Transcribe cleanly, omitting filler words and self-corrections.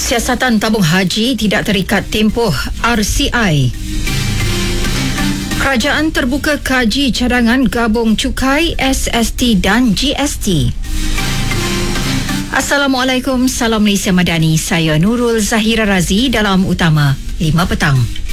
Siasatan tabung haji tidak terikat tempoh RCI. Kerajaan terbuka kaji cadangan gabung cukai, SST dan GST. Assalamualaikum, salam Malaysia Madani. Saya Nurul Zahira Razi dalam Utama 5 petang.